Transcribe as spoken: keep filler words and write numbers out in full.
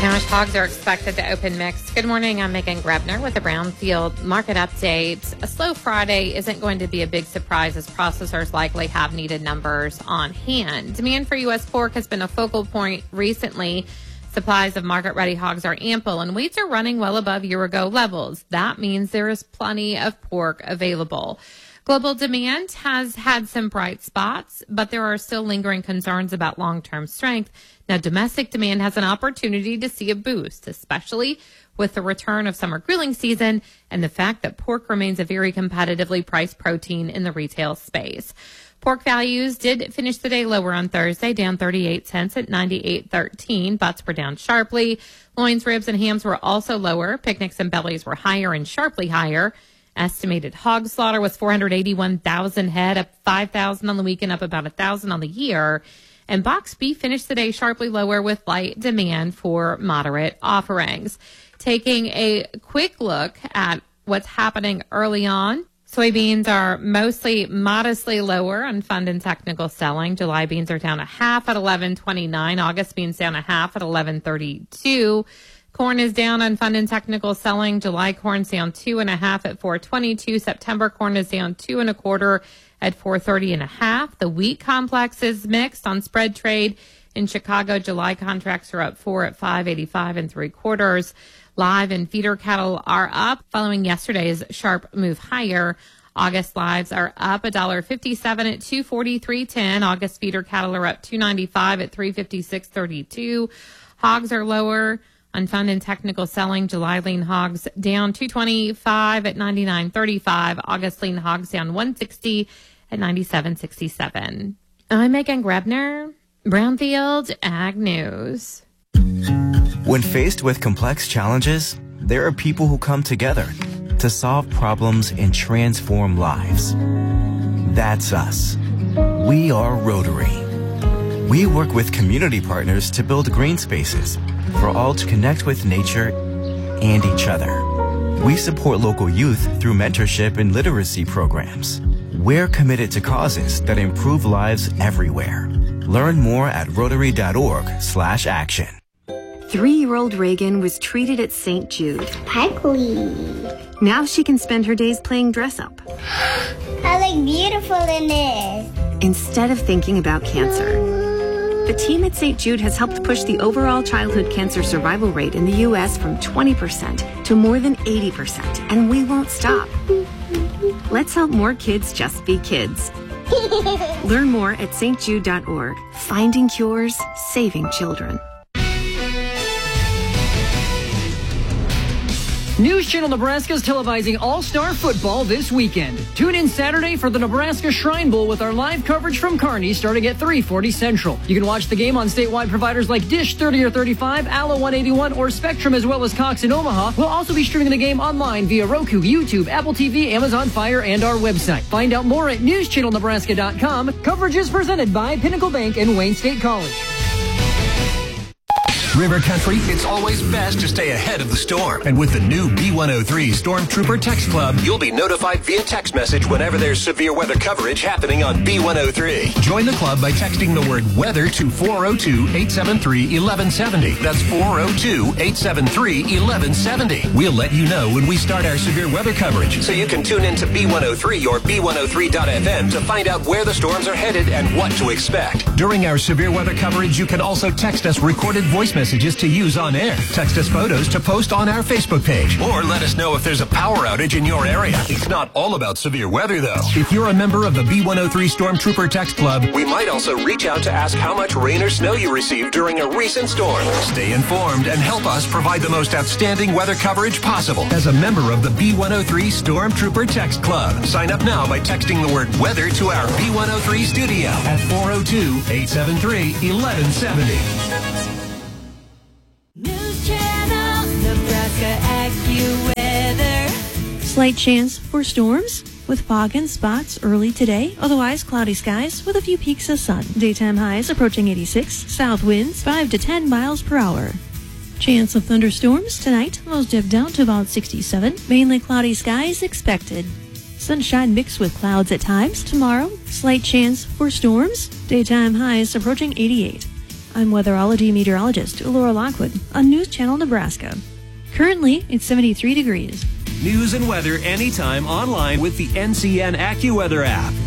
Cash hogs are expected to open mixed. Good morning. I'm Megan Grebner with a Brownfield market update. A slow Friday isn't going to be a big surprise as processors likely have needed numbers on hand. Demand for U S pork has been a focal point recently. Supplies of market-ready hogs are ample and weights are running well above year-ago levels. That means there is plenty of pork available. Global demand has had some bright spots, but there are still lingering concerns about long-term strength. Now, domestic demand has an opportunity to see a boost, especially with the return of summer grilling season and the fact that pork remains a very competitively priced protein in the retail space. Pork values did finish the day lower on Thursday, down thirty-eight cents at ninety-eight thirteen. Butts were down sharply. Loins, ribs, and hams were also lower. Picnics and bellies were higher and sharply higher. Estimated hog slaughter was four hundred eighty-one thousand head, up five thousand on the weekend, up about one thousand on the year. And boxed beef finished the day sharply lower with light demand for moderate offerings. Taking a quick look at what's happening early on, soybeans are mostly modestly lower on fund and technical selling. July beans are down a half at eleven twenty-nine. August beans down a half at eleven thirty-two. Corn is down on fund and technical selling. July corn's down two and a half at four twenty-two. September corn is down two and a quarter at four thirty and a half. The wheat complex is mixed on spread trade. In Chicago, July contracts are up four at five eighty-five and three quarters. Live and feeder cattle are up following yesterday's sharp move higher. August lives are up one dollar fifty-seven at two forty-three ten. August feeder cattle are up two ninety-five at three fifty-six thirty-two. Hogs are lower on fund and technical selling. July lean hogs down two twenty-five at ninety-nine thirty-five. August lean hogs down one sixty at ninety-seven sixty-seven. I'm Megan Grebner, Brownfield Ag News. When faced with complex challenges, there are people who come together to solve problems and transform lives. That's us. We are Rotary. We work with community partners to build green spaces for all to connect with nature and each other. We support local youth through mentorship and literacy programs. We're committed to causes that improve lives everywhere. Learn more at rotary.org slash action. Three-year-old Reagan was treated at Saint Jude. Sparkly. Now she can spend her days playing dress-up. I look beautiful in this. Instead of thinking about cancer. The team at Saint Jude has helped push the overall childhood cancer survival rate in the U S from twenty percent to more than eighty percent, and we won't stop. Let's help more kids just be kids. Learn more at st jude dot org. Finding cures, saving children. News Channel Nebraska is televising All-Star Football this weekend. Tune in Saturday for the Nebraska Shrine Bowl with our live coverage from Kearney starting at three forty Central. You can watch the game on statewide providers like Dish thirty or thirty-five, Allo one eighty-one, or Spectrum, as well as Cox in Omaha. We'll also be streaming the game online via Roku, YouTube, Apple T V, Amazon Fire, and our website. Find out more at news channel nebraska dot com. Coverage is presented by Pinnacle Bank and Wayne State College. River Country, it's always best to stay ahead of the storm. And with the new B one oh three Stormtrooper Text Club, you'll be notified via text message whenever there's severe weather coverage happening on B one oh three. Join the club by texting the word weather to four oh two, eight seven three, one one seven oh. That's four oh two, eight seven three, one one seven oh. We'll let you know when we start our severe weather coverage, so you can tune in to B one oh three or B one oh three dot f m to find out where the storms are headed and what to expect. During our severe weather coverage, you can also text us recorded voice messages messages to use on air. Text us photos to post on our Facebook page. Or let us know if there's a power outage in your area. It's not all about severe weather, though. If you're a member of the B one oh three Stormtrooper Text Club, we might also reach out to ask how much rain or snow you received during a recent storm. Stay informed and help us provide the most outstanding weather coverage possible as a member of the B one oh three Stormtrooper Text Club. Sign up now by texting the word weather to our B one oh three studio at four oh two, eight seven three, one one seven oh. News Channel, Nebraska AccuWeather. Slight chance for storms with fog and spots early today. Otherwise, cloudy skies with a few peaks of sun. Daytime highs approaching eighty-six. South winds five to ten miles per hour. Chance of thunderstorms tonight. Lows dip down to about sixty-seven. Mainly cloudy skies expected. Sunshine mixed with clouds at times. Tomorrow, slight chance for storms. Daytime highs approaching eighty-eight. I'm weatherology meteorologist Laura Lockwood on News Channel Nebraska. Currently, it's seventy-three degrees. News and weather anytime online with the N C N AccuWeather app.